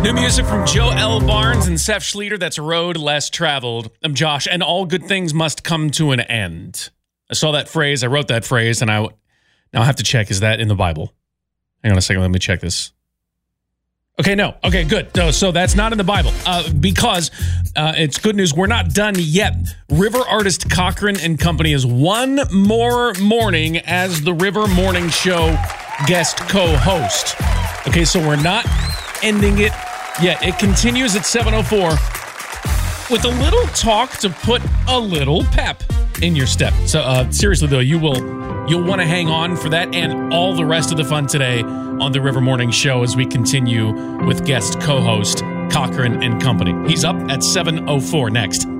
New music from Joe L. Barnes and Seth Schleter. That's Road Less Traveled. I'm Josh, and all good things must come to an end. I saw that phrase. I wrote that phrase, and now I have to check. Is that in the Bible? Hang on a second. Let me check this. Okay, no. Okay, good. So that's not in the Bible because it's good news. We're not done yet. River artist Cochran and Company is one more morning as the River Morning Show guest co-host. Okay, so we're not ending it yet. It continues at 7:04 with a little talk to put a little pep in your step. So seriously, though, you'll want to hang on for that and all the rest of the fun today on the River Morning Show as we continue with guest co-host Cochran and Company. He's up at 7:04 next.